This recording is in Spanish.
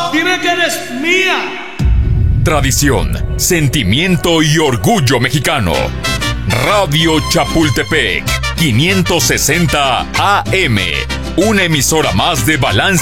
dime que eres mía. Tradición, sentimiento y orgullo mexicano. Radio Chapultepec, 560 AM. Una emisora más de Balance